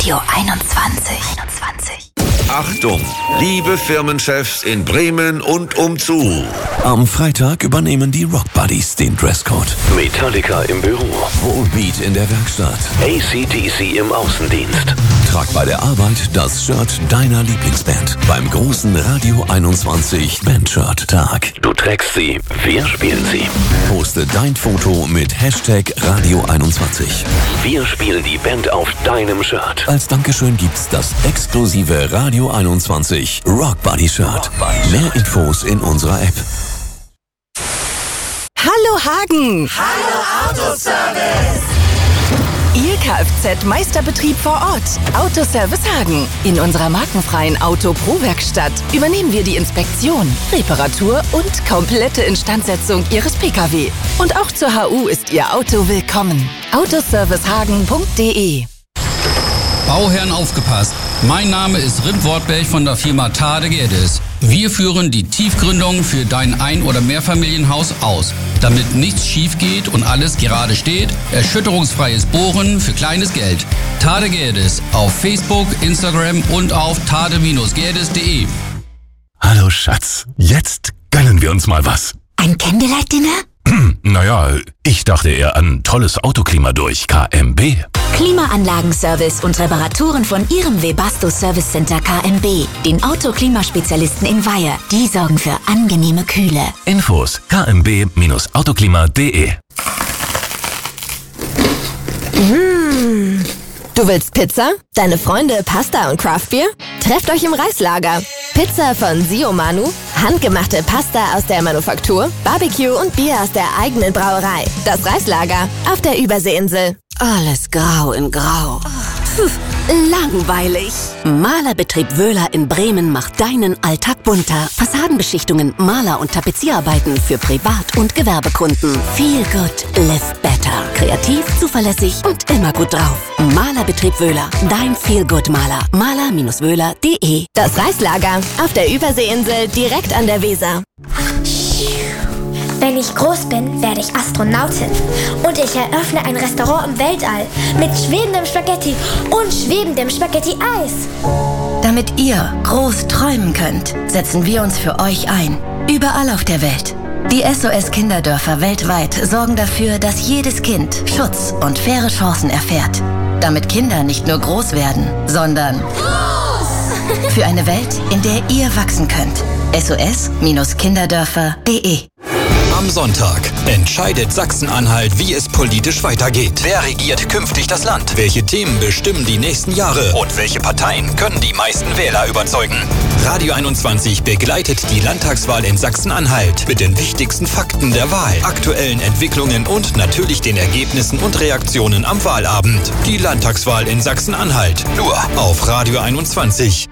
Radio 21. Achtung, liebe Firmenchefs in Bremen und umzu. Am Freitag übernehmen die Rock Buddies den Dresscode. Metallica im Büro. Volbeat in der Werkstatt. AC/DC im Außendienst. Trag bei der Arbeit das Shirt deiner Lieblingsband beim großen Radio 21 Bandshirt-Tag. Du trägst sie, wir spielen sie. Poste dein Foto mit Hashtag Radio 21. Wir spielen die Band auf deinem Shirt. Als Dankeschön gibt's das exklusive Radio 21 Rock Buddy Shirt. Mehr Infos in unserer App. Hallo Hagen! Hallo Autoservice! Ihr Kfz-Meisterbetrieb vor Ort. Autoservice Hagen. In unserer markenfreien Auto-Pro-Werkstatt übernehmen wir die Inspektion, Reparatur und komplette Instandsetzung Ihres Pkw. Und auch zur HU ist Ihr Auto willkommen. Autoservicehagen.de. Bauherren aufgepasst. Mein Name ist Rip Wortberg von der Firma Tade Gerdes. Wir führen die Tiefgründung für dein Ein- oder Mehrfamilienhaus aus. Damit nichts schief geht und alles gerade steht, erschütterungsfreies Bohren für kleines Geld. Tade Gerdes auf Facebook, Instagram und auf tade-gerdes.de. Hallo Schatz, jetzt gönnen wir uns mal was. Ein Candlelight-Dinner? Naja, ich dachte eher an tolles Autoklima durch KMB. Klimaanlagenservice und Reparaturen von Ihrem Webasto Service Center KMB, den Autoklimaspezialisten in Weihe. Die sorgen für angenehme Kühle. Infos kmb-autoklima.de. Du willst Pizza? Deine Freunde Pasta und Craftbier? Trefft euch im Reislager. Pizza von Sio Manu, handgemachte Pasta aus der Manufaktur, Barbecue und Bier aus der eigenen Brauerei. Das Reislager auf der Überseeinsel. Alles grau in grau. Langweilig. Malerbetrieb Wöhler in Bremen macht deinen Alltag bunter. Fassadenbeschichtungen, Maler- und Tapezierarbeiten für Privat- und Gewerbekunden. Feel good, live better. Kreativ, zuverlässig und immer gut drauf. Malerbetrieb Wöhler, dein Feel-Good-Maler. Maler-wöhler.de. Das Reislager auf der Überseeinsel direkt an der Weser. Wenn ich groß bin, werde ich Astronautin. Und ich eröffne ein Restaurant im Weltall mit schwebendem Spaghetti und schwebendem Spaghetti-Eis. Damit ihr groß träumen könnt, setzen wir uns für euch ein. Überall auf der Welt. Die SOS-Kinderdörfer weltweit sorgen dafür, dass jedes Kind Schutz und faire Chancen erfährt. Damit Kinder nicht nur groß werden, sondern groß! Für eine Welt, in der ihr wachsen könnt. SOS-kinderdörfer.de. Am Sonntag entscheidet Sachsen-Anhalt, wie es politisch weitergeht. Wer regiert künftig das Land? Welche Themen bestimmen die nächsten Jahre? Und welche Parteien können die meisten Wähler überzeugen? Radio 21 begleitet die Landtagswahl in Sachsen-Anhalt mit den wichtigsten Fakten der Wahl, aktuellen Entwicklungen und natürlich den Ergebnissen und Reaktionen am Wahlabend. Die Landtagswahl in Sachsen-Anhalt. Nur auf Radio 21.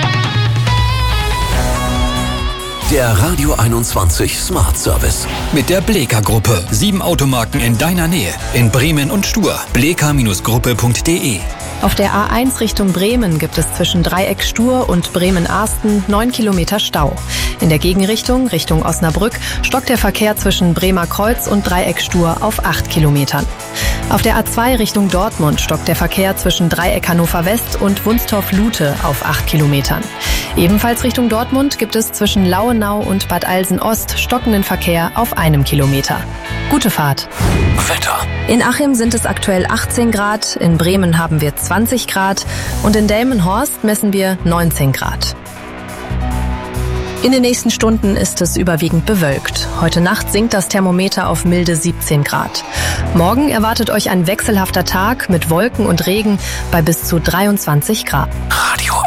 Der Radio 21 Smart Service. Mit der Bleka-Gruppe. 7 Automarken in deiner Nähe. In Bremen und Stur. bleka-gruppe.de. Auf der A1 Richtung Bremen gibt es zwischen Dreieck Stur und Bremen-Arsten 9 Kilometer Stau. In der Gegenrichtung, Richtung Osnabrück, stockt der Verkehr zwischen Bremer Kreuz und Dreieck Stur auf 8 Kilometern. Auf der A2 Richtung Dortmund stockt der Verkehr zwischen Dreieck Hannover West und Wunstorf-Lute auf 8 Kilometern. Ebenfalls Richtung Dortmund gibt es zwischen Lauenau und Bad Alsen-Ost stockenden Verkehr auf 1 Kilometer. Gute Fahrt. Wetter. In Achim sind es aktuell 18 Grad, in Bremen haben wir 20 Grad und in Delmenhorst messen wir 19 Grad. In den nächsten Stunden ist es überwiegend bewölkt. Heute Nacht sinkt das Thermometer auf milde 17 Grad. Morgen erwartet euch ein wechselhafter Tag mit Wolken und Regen bei bis zu 23 Grad. Radio